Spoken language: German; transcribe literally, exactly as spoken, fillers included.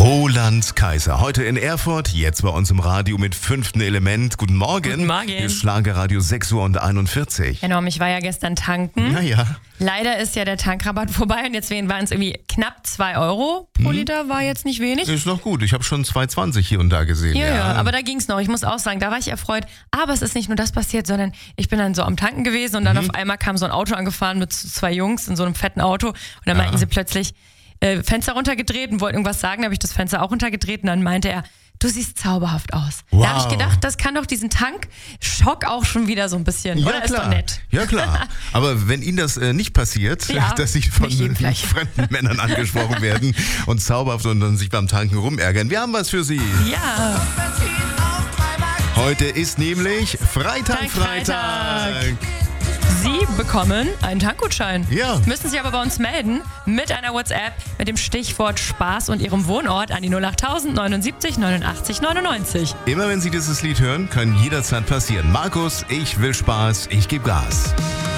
Roland Kaiser, heute in Erfurt, jetzt bei uns im Radio mit fünften Element. Guten Morgen. Guten Morgen. Hier ist Schlagerradio sechs Uhr einundvierzig. Enorm, ich war ja gestern tanken. Naja. Leider ist ja der Tankrabatt vorbei und deswegen waren es irgendwie knapp zwei Euro pro Hm. Liter, war jetzt nicht wenig. Ist noch gut, ich habe schon zwei zwanzig hier und da gesehen. Ja, ja, aber da ging es noch. Ich muss auch sagen, da war ich erfreut. Aber es ist nicht nur das passiert, sondern ich bin dann so am Tanken gewesen und dann Mhm. auf einmal kam so ein Auto angefahren mit zwei Jungs in so einem fetten Auto und dann Ja. meinten sie plötzlich, äh, Fenster runtergedreht und wollten irgendwas sagen, da habe ich das Fenster auch runtergedreht und dann meinte er, du siehst zauberhaft aus. Wow. Da habe ich gedacht, das kann doch diesen Tankschock auch schon wieder so ein bisschen, Ja, oder? Ist klar. doch nett. Ja, klar. Aber wenn Ihnen das äh, nicht passiert, Ja, dass Sie von nicht jedem gleich. fremden Männern angesprochen werden und zauberhaft und dann sich beim Tanken rumärgern, wir haben was für Sie. Ja. Heute ist nämlich Freitag, Tag, Freitag. Freitag. Sie bekommen einen Tankgutschein. Ja. Müssen sich aber bei uns melden mit einer WhatsApp mit dem Stichwort Spaß und Ihrem Wohnort an die null acht null null neunundsiebzig neunundachtzig neunundneunzig. Immer wenn Sie dieses Lied hören, können jederzeit passieren. Markus, ich will Spaß, ich gebe Gas.